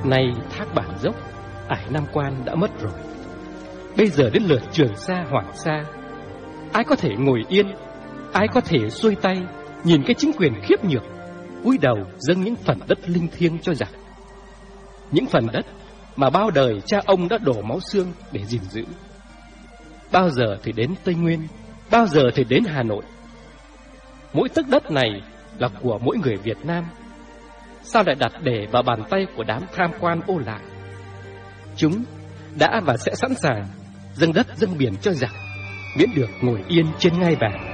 Nay Thác Bản Dốc, Ải Nam Quan đã mất rồi. Bây giờ đến lượt Trường Sa, Hoàng Sa. Ai có thể ngồi yên, ai có thể xuôi tay nhìn cái chính quyền khiếp nhược cúi đầu dâng những phần đất linh thiêng cho giặc, những phần đất mà bao đời cha ông đã đổ máu xương để gìn giữ? Bao giờ thì đến Tây Nguyên, bao giờ thì đến Hà Nội? Mỗi tấc đất này là của mỗi người Việt Nam, sao lại đặt để vào bàn tay của đám tham quan ô lại? Chúng đã và sẽ sẵn sàng dâng đất dâng biển cho giặc, miễn được ngồi yên trên ngai vàng.